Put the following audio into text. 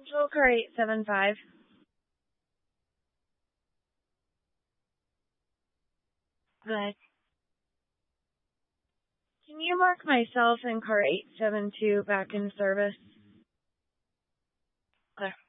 Control car 875. Good. Can you mark myself and car 872 back in service? Okay.